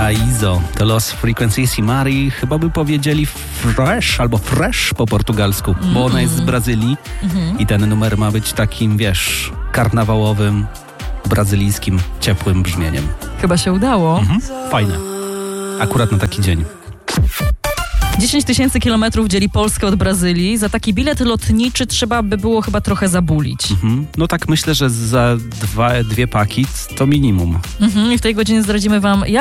Paraíso to Los Frequencies Mari, chyba by powiedzieli fresh albo fresh po portugalsku, bo ona jest z Brazylii i ten numer ma być takim, wiesz, karnawałowym, brazylijskim, ciepłym brzmieniem. Chyba się udało. Fajne. Akurat na taki dzień. 10 000 kilometrów dzieli Polskę od Brazylii. Za taki bilet lotniczy trzeba by było chyba trochę zabulić. No tak myślę, że za dwie paki to minimum. I w tej godzinie zdradzimy wam,